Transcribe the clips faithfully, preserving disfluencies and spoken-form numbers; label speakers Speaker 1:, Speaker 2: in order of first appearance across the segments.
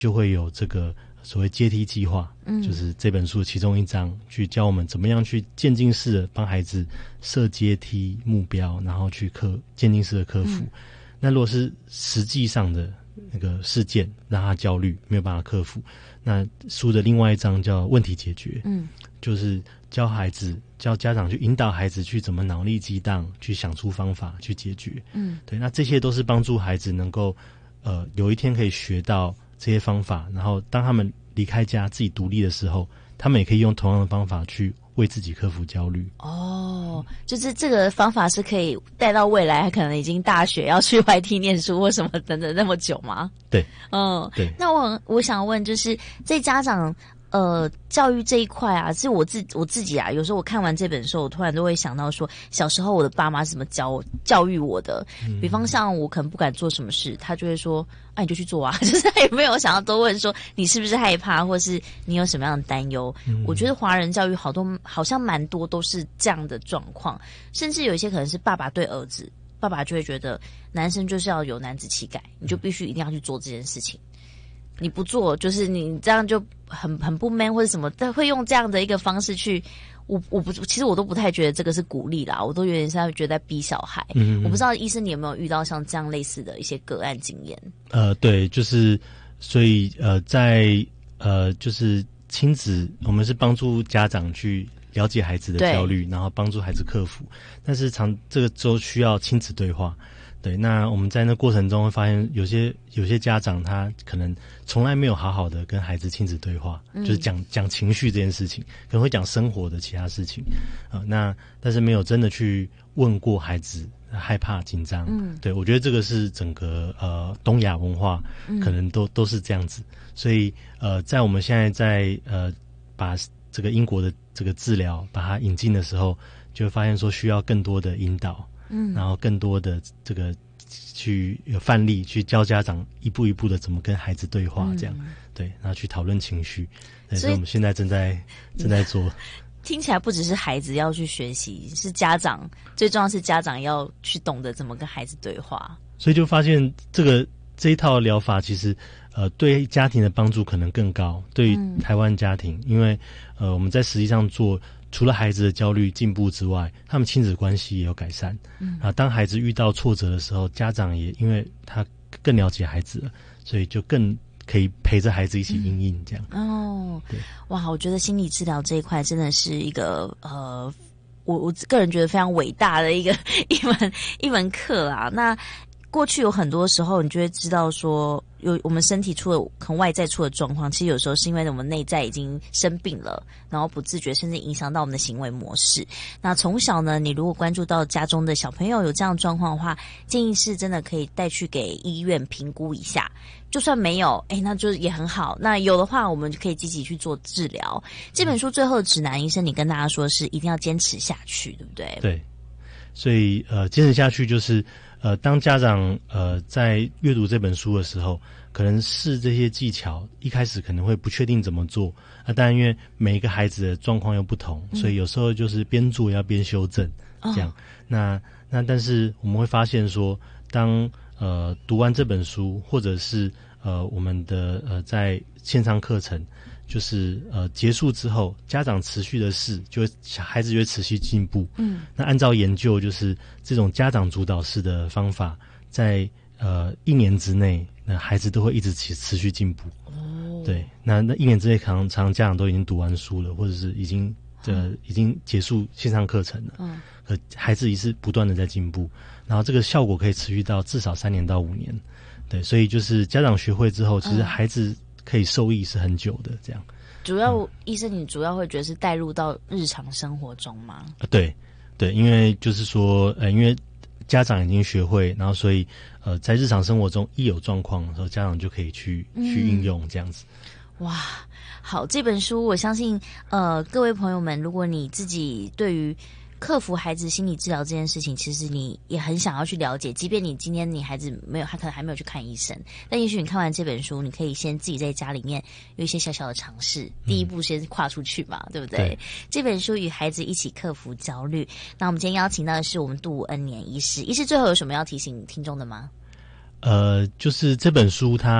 Speaker 1: 就会有这个所谓阶梯计划，嗯，就是这本书其中一章，去教我们怎么样去渐进式的帮孩子设阶梯目标，然后去克渐进式的克服。嗯、那如果是实际上的那个事件让他焦虑没有办法克服，那书的另外一章叫问题解决，嗯，就是教孩子教家长去引导孩子去怎么脑力激荡，去想出方法去解决，嗯，对，那这些都是帮助孩子能够呃有一天可以学到这些方法，然后当他们离开家自己独立的时候，他们也可以用同样的方法去为自己克服焦虑。
Speaker 2: 哦，就是这个方法是可以带到未来，可能已经大学要去 Y T 念书或什么等等那么久吗？
Speaker 1: 对，
Speaker 2: 嗯，
Speaker 1: 对。
Speaker 2: 那我我想问，就是在家长呃教育这一块啊，是我自我自己啊，有时候我看完这本书，我突然都会想到说，小时候我的爸妈是怎么教教育我的。嗯、比方像我可能不敢做什么事，他就会说，啊你就去做啊，就是他也没有想要多问说你是不是害怕，或是你有什么样的担忧。嗯、我觉得华人教育好多好像蛮多都是这样的状况，甚至有一些可能是爸爸对儿子，爸爸就会觉得男生就是要有男子气概，你就必须一定要去做这件事情。你不做，就是你这样就很很不 man 或者什么，但会用这样的一个方式去，我我不其实我都不太觉得这个是鼓励啦，我都有点是觉得在逼小孩。嗯，我不知道医生你有没有遇到像这样类似的一些个案经验？
Speaker 1: 呃，对，就是所以呃，在呃就是亲子，我们是帮助家长去了解孩子的焦虑，然后帮助孩子克服，但是常这个都需要亲子对话。对，那我们在那过程中会发现，有些有些家长他可能从来没有好好的跟孩子亲子对话，嗯、就是讲讲情绪这件事情，可能会讲生活的其他事情，啊、呃，那但是没有真的去问过孩子害怕紧张。嗯，对，我觉得这个是整个呃东亚文化可能都、嗯、都是这样子，所以呃，在我们现在在呃把这个英国的这个治疗把它引进的时候，就会发现说需要更多的引导。嗯，然后更多的这个去有范例去教家长一步一步的怎么跟孩子对话，这样、嗯、对，然后去讨论情绪。所以我们现在正在正在做。
Speaker 2: 听起来不只是孩子要去学习，是家长最重要是家长要去懂得怎么跟孩子对话。
Speaker 1: 所以就发现这个这一套疗法其实呃对家庭的帮助可能更高，对于台湾家庭，嗯、因为呃我们在实际上做。除了孩子的焦虑进步之外，他们亲子关系也有改善。嗯啊，当孩子遇到挫折的时候，家长也因为他更了解孩子了，所以就更可以陪着孩子一起因应这样。
Speaker 2: 嗯、哦，对，哇，我觉得心理治疗这一块真的是一个呃，我我个人觉得非常伟大的一个一门一门课啊。那过去有很多时候，你就会知道说，有我们身体出了很外在出的状况，其实有时候是因为我们内在已经生病了，然后不自觉，甚至影响到我们的行为模式。那从小呢，你如果关注到家中的小朋友有这样的状况的话，建议是真的可以带去给医院评估一下。就算没有，哎，那就也很好。那有的话，我们就可以积极去做治疗。这本书最后的指南，医生你跟大家说是一定要坚持下去，对不对？
Speaker 1: 对，所以呃，坚持下去就是。呃，当家长呃在阅读这本书的时候，可能试这些技巧，一开始可能会不确定怎么做啊。当然，因为每一个孩子的状况又不同，嗯、所以有时候就是边做要边修正，这样。哦、那那但是我们会发现说，当呃读完这本书，或者是呃我们的呃在线上课程。就是呃结束之后，家长持续的试，就会孩子就会持续进步。嗯，那按照研究，就是这种家长主导式的方法，在呃一年之内，那孩子都会一直持持续进步。哦，对，那那一年之内，常常家长都已经读完书了，或者是已经呃、嗯、已经结束线上课程了。嗯，可孩子也是不断的在进步，然后这个效果可以持续到至少三年到五年。对，所以就是家长学会之后，其实孩子、嗯。可以受益是很久的，这样。
Speaker 2: 主要、嗯、医生，你主要会觉得是带入到日常生活中吗？
Speaker 1: 呃，对，对，因为就是说，呃，因为家长已经学会，然后所以呃，在日常生活中一有状况的时候，家长就可以去、嗯、去运用这样子。
Speaker 2: 哇，好，这本书我相信，呃，各位朋友们，如果你自己对于克服孩子心理治疗这件事情，其实你也很想要去了解，即便你今天你孩子没有，他可能还没有去看医生，但也许你看完这本书，你可以先自己在家里面有一些小小的尝试，嗯、第一步先跨出去嘛，对不对？对，这本书与孩子一起克服焦虑。那我们今天邀请到的是我们杜恩年医师，医师最后有什么要提醒听众的吗？
Speaker 1: 呃，就是这本书它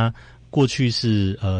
Speaker 1: 过去是呃